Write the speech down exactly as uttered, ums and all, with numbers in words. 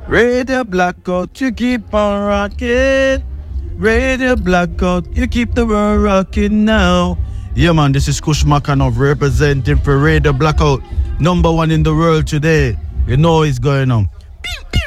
Radio Blackout, you keep on rocking. Radio Blackout, you keep the world rocking now. Yeah, man, this is Kush Makanov representing for Radio Blackout, number one in the world today. You know what's going on. Pew, pew.